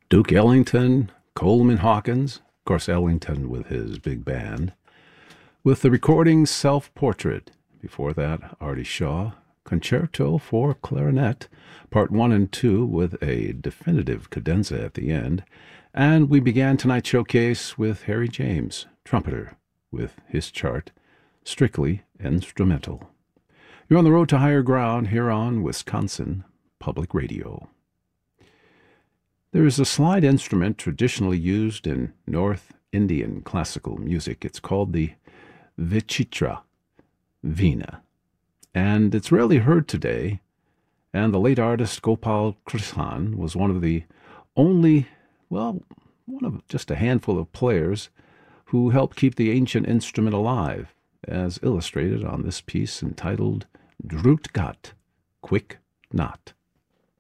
Duke Ellington, Coleman Hawkins, of course, Ellington with his big band, with the recording Self-Portrait. Before that, Artie Shaw, Concerto for Clarinet, Part 1 and 2 with a definitive cadenza at the end. And we began tonight's showcase with Harry James, trumpeter, with his chart, Strictly Instrumental. You're on the road to higher ground here on Wisconsin Public Radio. There is a slide instrument traditionally used in North Indian classical music. It's called the Vichitra Veena, and it's rarely heard today, and the late artist Gopal Krishan was one of just a handful of players who helped keep the ancient instrument alive, as illustrated on this piece entitled Drut Gat, Quick Knot.